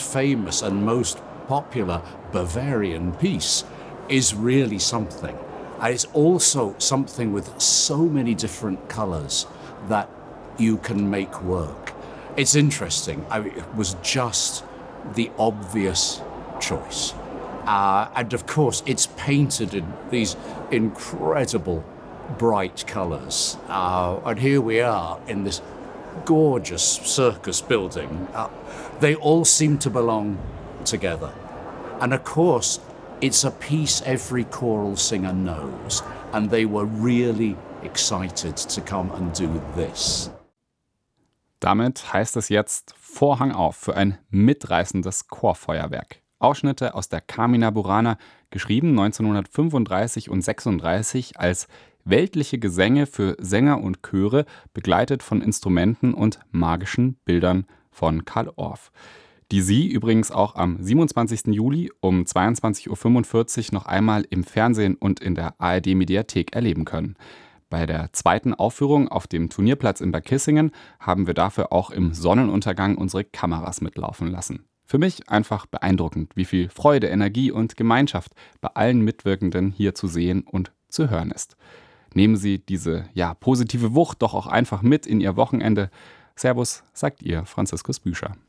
famous and most popular Bavarian piece is really something. And it's also something with so many different colours that you can make work. It's interesting. It was just the obvious choice. And of course, it's painted in these incredible bright colours. And here we are in this gorgeous circus building. They all seem to belong together. And of course, it's a piece every choral singer knows. And they were really excited to come and do this. Damit heißt es jetzt Vorhang auf für ein mitreißendes Chorfeuerwerk. Ausschnitte aus der Carmina Burana, geschrieben 1935 und 36 als weltliche Gesänge für Sänger und Chöre, begleitet von Instrumenten und magischen Bildern von Carl Orff, die Sie übrigens auch am 27. Juli um 22.45 Uhr noch einmal im Fernsehen und in der ARD-Mediathek erleben können. Bei der zweiten Aufführung auf dem Turnierplatz in Bad Kissingen haben wir dafür auch im Sonnenuntergang unsere Kameras mitlaufen lassen. Für mich einfach beeindruckend, wie viel Freude, Energie und Gemeinschaft bei allen Mitwirkenden hier zu sehen und zu hören ist. Nehmen Sie diese positive Wucht doch auch einfach mit in Ihr Wochenende. Servus, sagt Ihr Franziskus Büscher.